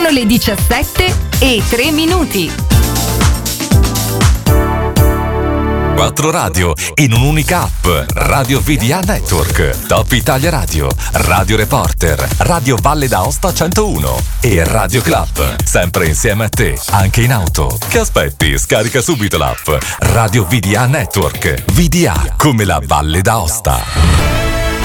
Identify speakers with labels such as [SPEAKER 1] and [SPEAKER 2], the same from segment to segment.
[SPEAKER 1] Sono le 17:03.
[SPEAKER 2] 4 radio in un'unica app. Radio VDA Network, Top Italia Radio, Radio Reporter, Radio Valle d'Aosta 101 e Radio Club. Sempre insieme a te, anche in auto. Che aspetti? Scarica subito l'app Radio VDA Network. VDA come la Valle d'Aosta.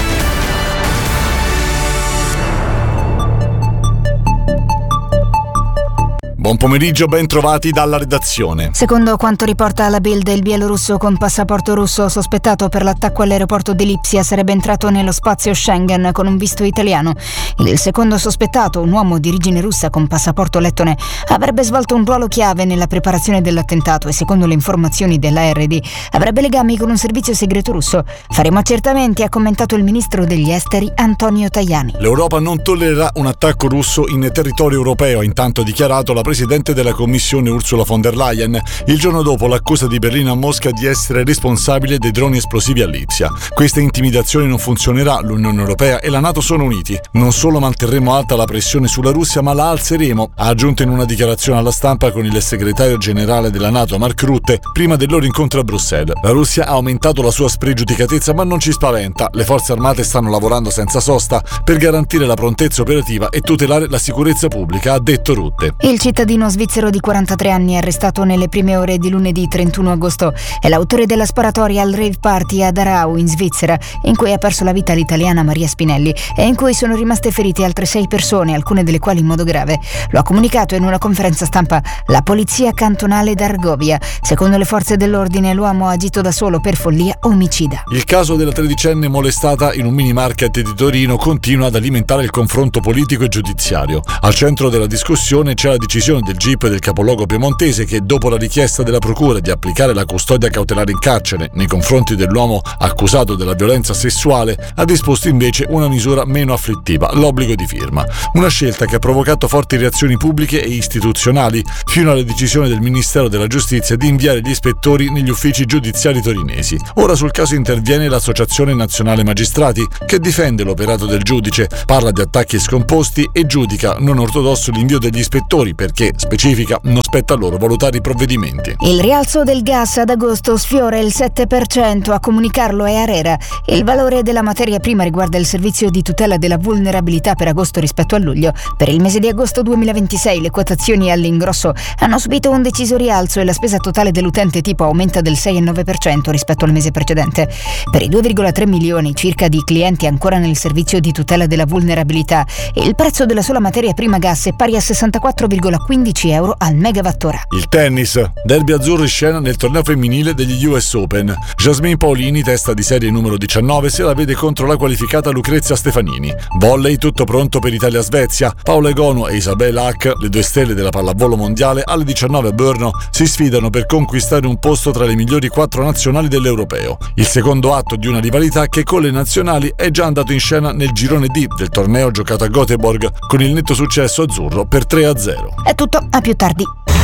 [SPEAKER 3] Buon pomeriggio, ben trovati dalla redazione.
[SPEAKER 4] Secondo quanto riporta la Bild, il bielorusso con passaporto russo sospettato per l'attacco all'aeroporto di Lipsia sarebbe entrato nello spazio Schengen con un visto italiano. Il secondo sospettato, un uomo di origine russa con passaporto lettone, avrebbe svolto un ruolo chiave nella preparazione dell'attentato e, secondo le informazioni dell'ARD, avrebbe legami con un servizio segreto russo. Faremo accertamenti, ha commentato il ministro degli esteri Antonio Tajani.
[SPEAKER 3] L'Europa non tollererà un attacco russo in territorio europeo, ha intanto dichiarato la Presidente della Commissione Ursula von der Leyen, il giorno dopo l'accusa di Berlino a Mosca di essere responsabile dei droni esplosivi a Lipsia. Questa intimidazione non funzionerà, l'Unione Europea e la NATO sono uniti. Non solo manterremo alta la pressione sulla Russia, ma la alzeremo, ha aggiunto in una dichiarazione alla stampa con il segretario generale della NATO Mark Rutte prima del loro incontro a Bruxelles. La Russia ha aumentato la sua spregiudicatezza, ma non ci spaventa. Le forze armate stanno lavorando senza sosta per garantire la prontezza operativa e tutelare la sicurezza pubblica, ha detto Rutte.
[SPEAKER 4] Il cittadino svizzero di 43 anni arrestato nelle prime ore di lunedì 31 agosto è l'autore della sparatoria al rave party ad Aarau in Svizzera, in cui ha perso la vita l'italiana Maria Spinelli e in cui sono rimaste ferite altre 6 persone, alcune delle quali in modo grave. Lo ha comunicato in una conferenza stampa la polizia cantonale d'Argovia. Secondo le forze dell'ordine l'uomo ha agito da solo per follia omicida.
[SPEAKER 3] Il caso della tredicenne molestata in un mini market di Torino continua ad alimentare il confronto politico e giudiziario. Al centro della discussione c'è la decisione del GIP del capoluogo piemontese che, dopo la richiesta della procura di applicare la custodia cautelare in carcere nei confronti dell'uomo accusato della violenza sessuale, ha disposto invece una misura meno afflittiva, l'obbligo di firma. Una scelta che ha provocato forti reazioni pubbliche e istituzionali, fino alla decisione del Ministero della Giustizia di inviare gli ispettori negli uffici giudiziari torinesi. Ora sul caso interviene l'Associazione Nazionale Magistrati, che difende l'operato del giudice, parla di attacchi scomposti e giudica non ortodosso l'invio degli ispettori perché, specifica, non spetta a loro valutare i provvedimenti.
[SPEAKER 4] Il rialzo del gas ad agosto sfiora il 7%, a comunicarlo è ARERA. Il valore della materia prima riguarda il servizio di tutela della vulnerabilità per agosto rispetto a luglio. Per il mese di agosto 2026 le quotazioni all'ingrosso hanno subito un deciso rialzo e la spesa totale dell'utente tipo aumenta del 6,9% rispetto al mese precedente. Per i 2,3 milioni circa di clienti ancora nel servizio di tutela della vulnerabilità, il prezzo della sola materia prima gas è pari a 64,15 euro al megawattora.
[SPEAKER 3] Il tennis. Derby azzurro in scena nel torneo femminile degli US Open. Jasmine Paolini, testa di serie numero 19, se la vede contro la qualificata Lucrezia Stefanini. Volley, tutto pronto per Italia-Svezia. Paola Egonu e Isabelle Hack, le 2 stelle della pallavolo mondiale, alle 19 a Brno si sfidano per conquistare un posto tra le migliori 4 nazionali dell'europeo. Il secondo atto di una rivalità che con le nazionali è già andato in scena nel girone D del torneo giocato a Göteborg con il netto successo azzurro per 3-0.
[SPEAKER 4] È tutto, a più tardi.